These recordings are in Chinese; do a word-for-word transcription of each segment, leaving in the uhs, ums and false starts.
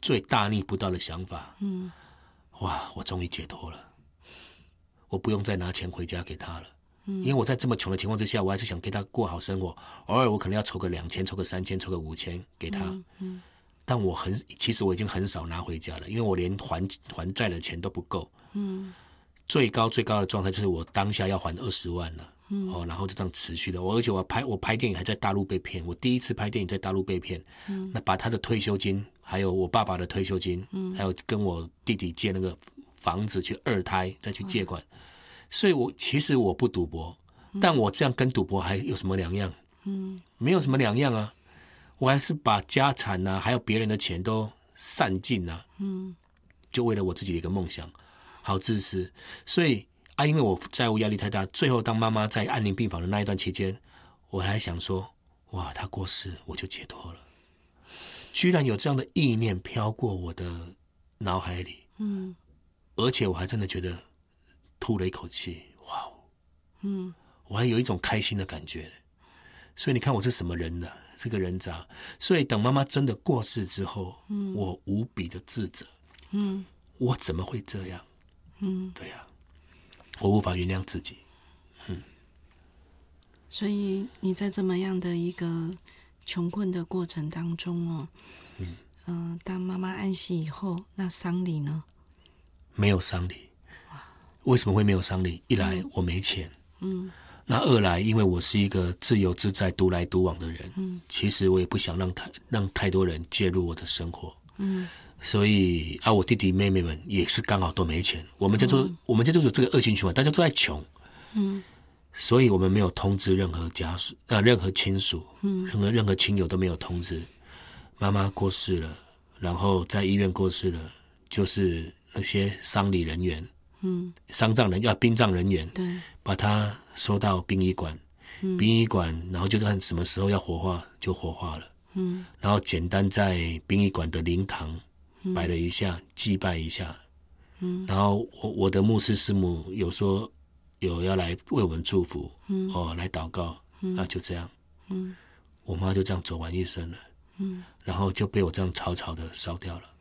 最大逆不道的想法，嗯，哇，我终于解脱了，我不用再拿钱回家给他了。嗯，因为我在这么穷的情况之下，我还是想给他过好生活。偶尔我可能要筹个两千，筹个三千，筹个五千给他。嗯，嗯，但我很其实我已经很少拿回家了，因为我连还还债的钱都不够。嗯，最高最高的状态就是我当下要还二十万了。嗯，哦，然后就这样持续的。我而且我拍我拍电影还在大陆被骗，我第一次拍电影在大陆被骗。嗯，那把他的退休金，还有我爸爸的退休金，嗯，还有跟我弟弟借那个房子去二胎，再去借款。嗯，所以我其实我不赌博，但我这样跟赌博还有什么两样？嗯，没有什么两样啊。我还是把家产啊，还有别人的钱都散尽啊。嗯，就为了我自己的一个梦想，好自私。所以啊，因为我债务压力太大，最后当妈妈在安宁病房的那一段期间，我还想说，哇，她过世我就解脱了。居然有这样的意念飘过我的脑海里。嗯，而且我还真的觉得吐了一口气，哇，嗯，我还有一种开心的感觉。所以你看我是什么人呢？是个人渣。所以等妈妈真的过世之后，嗯，我无比的自责。嗯，我怎么会这样？嗯，对呀，我无法原谅自己。嗯， 所以你在这么样的一个穷困的过程当中哦，嗯，呃，当妈妈安息以后，那丧礼呢？ 没有丧礼。为什么会没有丧礼？一来我没钱，嗯，那二来因为我是一个自由自在、独来独往的人，嗯，其实我也不想让太让太多人介入我的生活，嗯，所以啊，我弟弟妹妹们也是刚好都没钱，我们家就、嗯、我们家就有这个恶性循环，大家都在穷，嗯，所以我们没有通知任何家属啊、任何亲属，嗯，任何任何亲友都没有通知。妈妈过世了，然后在医院过世了，就是那些丧礼人员。嗯，丧葬人要殡葬人员， 对， 把他收到殡仪馆，嗯，殡仪馆，然后就看什么时候要火化就火化了，嗯，然后简单在殡仪馆的灵堂摆了一下，嗯，祭拜一下，嗯，然后我我的牧师师母有说有要来为我们祝福，嗯，哦，来祷告，嗯，啊，就这样，嗯，我妈就这样走完一生了，嗯，然后就被我这样草草的烧掉了，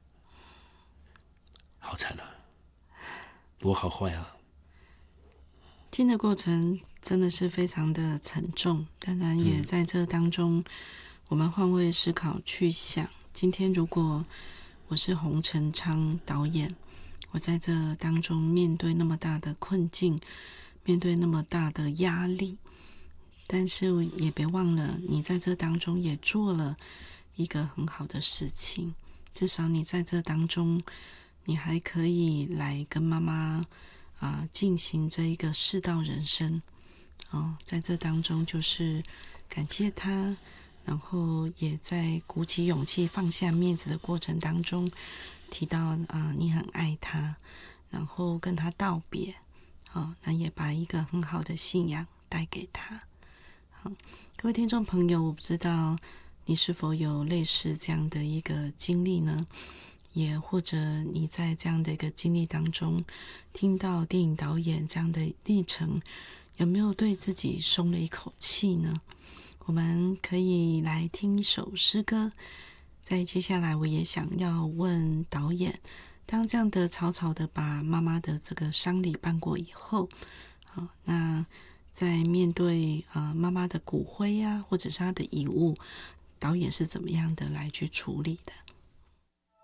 好惨啊！我好坏啊！ 听的过程真的是非常的沉重，当然也在这当中，嗯，我们换位思考去想，今天如果我是洪成昌导演，我在这当中面对那么大的困境，面对那么大的压力，但是也别忘了，你在这当中也做了一个很好的事情，至少你在这当中。你还可以来跟妈妈啊进行这一个世道人生哦，在这当中就是感谢她，然后也在鼓起勇气放下面子的过程当中提到啊你很爱她，然后跟她道别，哦，那也把一个很好的信仰带给她。好，各位听众朋友，我不知道你是否有类似这样的一个经历呢？也或者你在这样的一个经历当中听到电影导演这样的历程，有没有对自己松了一口气呢？我们可以来听一首诗歌，在接下来我也想要问导演，当这样的草草的把妈妈的这个丧礼办过以后，好，那在面对呃妈妈的骨灰啊，或者是她的遗物，导演是怎么样的来去处理的？